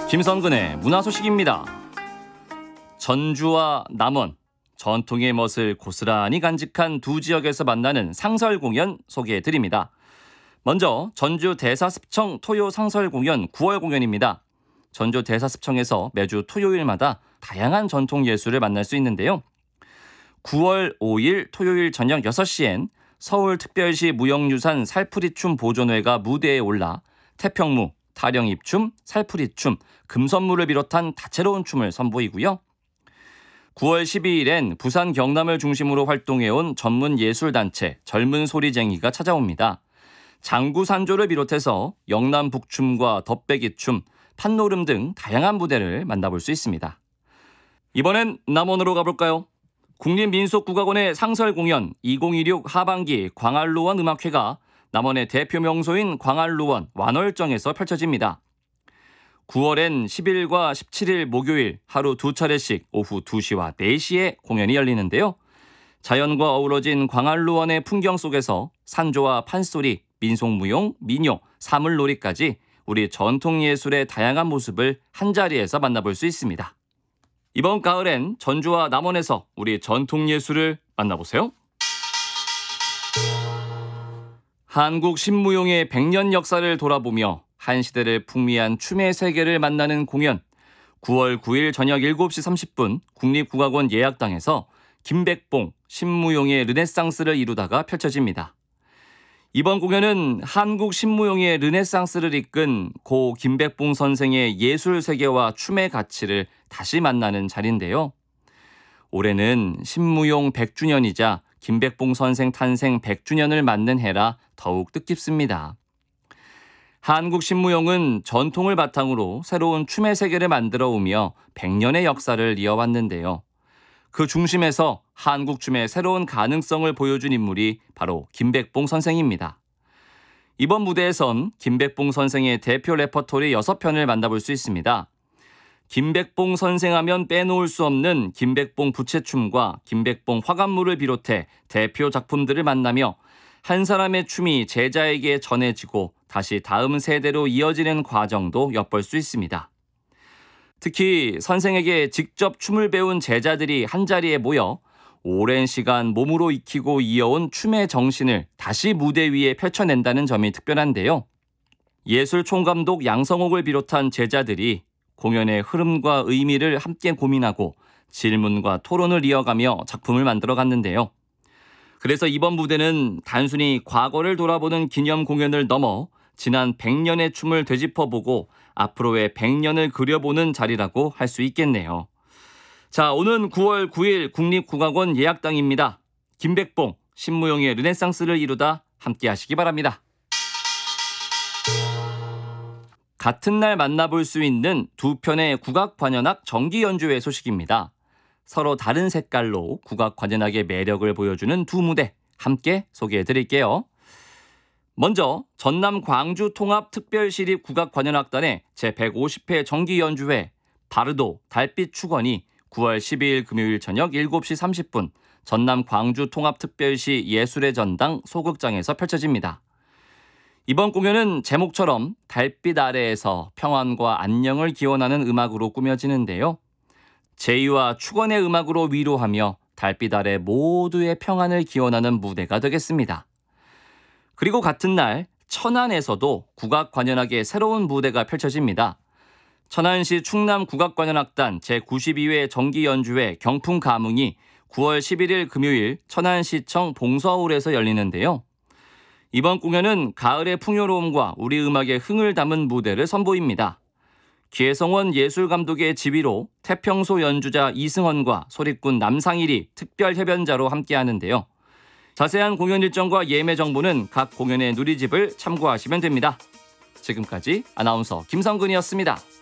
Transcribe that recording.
김성근의 문화 소식입니다. 전주와 남원, 전통의 멋을 고스란히 간직한 두 지역에서 만나는 상설 공연 소개해드립니다. 먼저 전주 대사습청 토요 상설 공연 9월 공연입니다. 전주 대사습청에서 매주 토요일마다 다양한 전통 예술을 만날 수 있는데요. 9월 5일 토요일 저녁 6시엔 서울특별시 무형유산 살풀이춤 보존회가 무대에 올라 태평무, 타령입춤, 살풀이춤, 금선무를 비롯한 다채로운 춤을 선보이고요. 9월 12일엔 부산 경남을 중심으로 활동해온 전문 예술단체 젊은 소리쟁이가 찾아옵니다. 장구산조를 비롯해서 영남 북춤과 덧배기춤, 판노름 등 다양한 무대를 만나볼 수 있습니다. 이번엔 남원으로 가볼까요? 국립민속국악원의 상설공연 2016 하반기 광안루원 음악회가 남원의 대표 명소인 광안루원 완월정에서 펼쳐집니다. 9월엔 10일과 17일 목요일 하루 두 차례씩 오후 2시와 4시에 공연이 열리는데요. 자연과 어우러진 광안루원의 풍경 속에서 산조와 판소리, 민속무용, 민요, 사물놀이까지 우리 전통예술의 다양한 모습을 한자리에서 만나볼 수 있습니다. 이번 가을엔 전주와 남원에서 우리 전통예술을 만나보세요. 한국 신무용의 100년 역사를 돌아보며 한 시대를 풍미한 춤의 세계를 만나는 공연 9월 9일 저녁 7시 30분 국립국악원 예약당에서 김백봉 신무용의 르네상스를 이루다가 펼쳐집니다. 이번 공연은 한국 신무용의 르네상스를 이끈 고 김백봉 선생의 예술 세계와 춤의 가치를 다시 만나는 자리인데요. 올해는 신무용 100주년이자 김백봉 선생 탄생 100주년을 맞는 해라 더욱 뜻깊습니다. 한국 신무용은 전통을 바탕으로 새로운 춤의 세계를 만들어 오며 100년의 역사를 이어왔는데요. 그 중심에서 한국 춤의 새로운 가능성을 보여준 인물이 바로 김백봉 선생입니다. 이번 무대에선 김백봉 선생의 대표 레퍼토리 6편을 만나볼 수 있습니다. 김백봉 선생하면 빼놓을 수 없는 김백봉 부채춤과 김백봉 화관무를 비롯해 대표 작품들을 만나며 한 사람의 춤이 제자에게 전해지고 다시 다음 세대로 이어지는 과정도 엿볼 수 있습니다. 특히 선생에게 직접 춤을 배운 제자들이 한자리에 모여 오랜 시간 몸으로 익히고 이어온 춤의 정신을 다시 무대 위에 펼쳐낸다는 점이 특별한데요. 예술 총감독 양성옥을 비롯한 제자들이 공연의 흐름과 의미를 함께 고민하고 질문과 토론을 이어가며 작품을 만들어 갔는데요. 그래서 이번 무대는 단순히 과거를 돌아보는 기념 공연을 넘어 지난 100년의 춤을 되짚어보고 앞으로의 100년을 그려보는 자리라고 할 수 있겠네요. 자, 오는 9월 9일 국립국악원 예약당입니다. 김백봉, 신무용의 르네상스를 이루다 함께 하시기 바랍니다. 같은 날 만나볼 수 있는 두 편의 국악관현악 정기 연주회 소식입니다. 서로 다른 색깔로 국악관현악의 매력을 보여주는 두 무대 함께 소개해드릴게요. 먼저 전남 광주 통합특별시립 국악관현악단의 제150회 정기 연주회 바르도 달빛 축원이 9월 12일 금요일 저녁 7시 30분 전남 광주 통합특별시 예술의 전당 소극장에서 펼쳐집니다. 이번 공연은 제목처럼 달빛 아래에서 평안과 안녕을 기원하는 음악으로 꾸며지는데요. 제의와 축원의 음악으로 위로하며 달빛 아래 모두의 평안을 기원하는 무대가 되겠습니다. 그리고 같은 날 천안에서도 국악관현악의 새로운 무대가 펼쳐집니다. 천안시 충남국악관현악단 제92회 정기연주회 경풍가뭉이 9월 11일 금요일 천안시청 봉서홀에서 열리는데요. 이번 공연은 가을의 풍요로움과 우리 음악의 흥을 담은 무대를 선보입니다. 기혜성원 예술감독의 지휘로 태평소 연주자 이승헌과 소리꾼 남상일이 특별 협연자로 함께하는데요. 자세한 공연 일정과 예매 정보는 각 공연의 누리집을 참고하시면 됩니다. 지금까지 아나운서 김성근이었습니다.